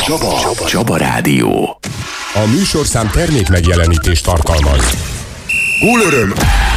Csaba Rádió. A műsorszám termék megjelenítést tartalmaz. Gólöröm!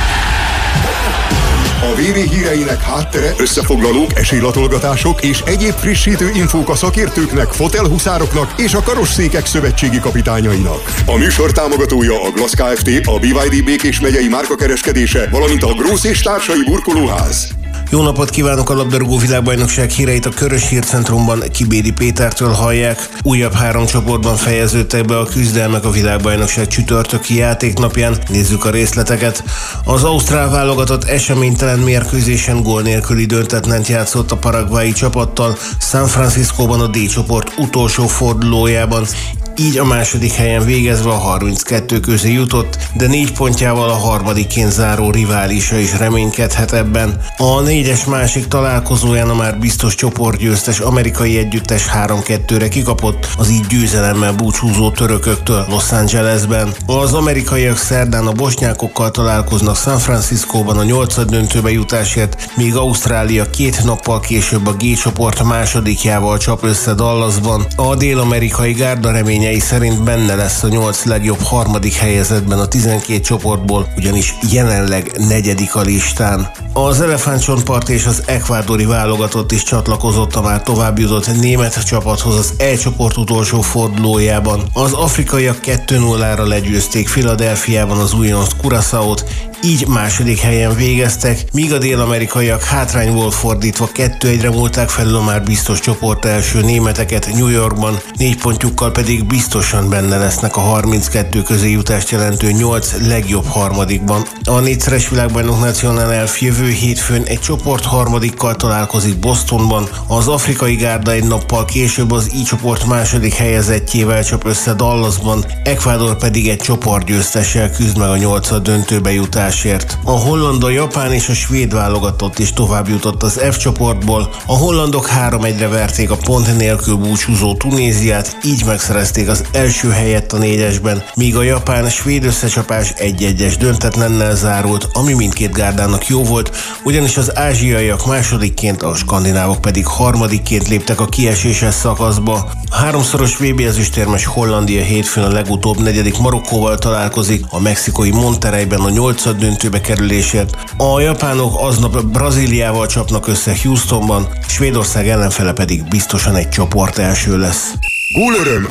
A VB híreinek háttere, összefoglalók, esélylatolgatások és egyéb frissítő infók a szakértőknek, fotelhuszároknak és a karosszékek szövetségi kapitányainak. A műsor támogatója a Glass Kft., a BYD Békés megyei márkakereskedése, valamint a Grósz és társai burkolóház. Jó napot kívánok! A labdarúgó világbajnokság híreit a Körös Hírcentrumban Kibédi Pétertől hallják. Újabb 3 csoportban fejeződtek be a küzdelmek a világbajnokság csütörtöki játéknapján. Nézzük a részleteket. Az ausztrál válogatott eseménytelen mérkőzésen gól nélküli döntetlent játszott a paraguayi csapattal San Franciscóban a D csoport utolsó fordulójában. Így a második helyen végezve a 32 közé jutott, de 4 pontjával a harmadikként záró riválisa is reménykedhet ebben. A 4-es másik találkozóján a már biztos csoportgyőztes amerikai együttes 3-2-re kikapott az így győzelemmel búcsúzó törököktől Los Angelesben. Az amerikaiak szerdán a bosnyákokkal találkoznak San Franciscóban a 8-döntőbe jutásért, míg Ausztrália 2 nappal később a G csoport másodikjával csap össze Dallasban. A dél-amerikai gárda reményei szerint benne lesz a 8 legjobb harmadik helyezettben a 12 csoportból, ugyanis jelenleg 4. a listán. Az elefántcsontpart és az ekvádori válogatott is csatlakozott a már továbbjutott német csapathoz az E csoport utolsó fordulójában. Az afrikaiak 2-0-ra legyőzték Philadelphiában az újonc Curaçaót, így második helyen végeztek, míg a dél-amerikaiak hátrányból fordítva 2-1-re múlták felül a már biztos csoport első németeket New Yorkban, 4 pontjukkal pedig biztosan benne lesznek a 32 közé jutást jelentő 8 legjobb harmadikban. A 4-szeres világbajnok Nacional Elf jövő hétfőn egy csoport harmadikkal találkozik Bostonban, az afrikai gárda egy nappal később az I csoport második helyezettjével csap össze Dallasban, Ecuador pedig egy csoportgyőztessel küzd meg a 8. döntőbe jutásért. A holland, a japán és a svéd válogatott is tovább jutott az F csoportból, a hollandok 3-1-re verték a pont nélkül búcsúzó Tunéziát, így megszerezték az első helyet a 4-esben, míg a japán-svéd összecsapás 1-1-es döntetlennel zárult, ami mindkét gárdának jó volt, ugyanis az ázsiaiak másodikként, a skandinávok pedig harmadikként léptek a kieséses szakaszba. A 3-szoros VB ezüstérmes Hollandia hétfőn a legutóbb 4. Marokkóval találkozik, a mexikói Monterreyben a 8. döntőbe kerülésért. A japánok aznap Brazíliával csapnak össze Houstonban, Svédország ellenfele pedig biztosan egy csoport első lesz. Gólöröm!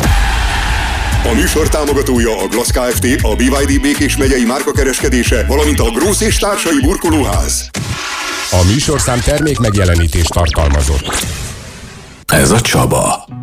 A műsor támogatója a Glass Kft., a BYD Békés megyei márkakereskedése, valamint a Grósz és társai burkolóház. A műsorszám termék megjelenítést tartalmazott. Ez a Csaba.